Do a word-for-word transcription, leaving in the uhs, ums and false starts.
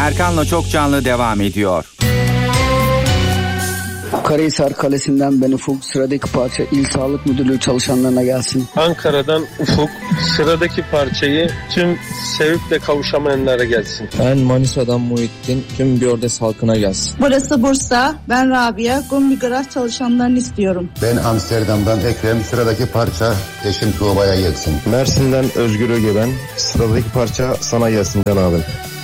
Erkan'la Çok Canlı devam ediyor. Karahisar Kalesi'nden ben Ufuk. Sıradaki parça İl Sağlık Müdürlüğü çalışanlarına gelsin. Ankara'dan Ufuk. Sıradaki parçayı tüm sevip de kavuşamayanlara gelsin. Ben Manisa'dan Muhittin. Tüm Biyordes halkına gelsin. Burası Bursa. Ben Rabia. Gombi Garaj çalışanlarını istiyorum. Ben Amsterdam'dan Ekrem. Sıradaki parça eşim Tuğba'ya gelsin. Mersin'den Özgür Öge ben. Sıradaki parça sana gelsin Can abi.